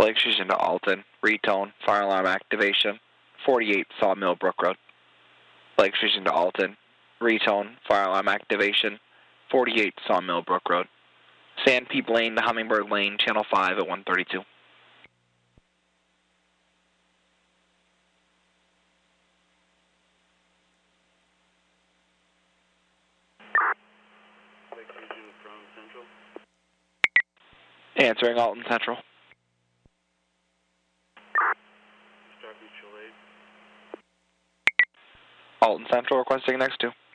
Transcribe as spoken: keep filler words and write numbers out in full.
Lake Station to Alton, retone, fire alarm activation, forty-eight Sawmill Brook Road. Lake Station to Alton, retone, fire alarm activation, forty-eight Sawmill Brook Road. Sandpeep Lane to Hummingbird Lane, channel five at one thirty-two. Lake Station from Central. Answering Alton Central. Start Mutual Aid. Alton Central requesting next two.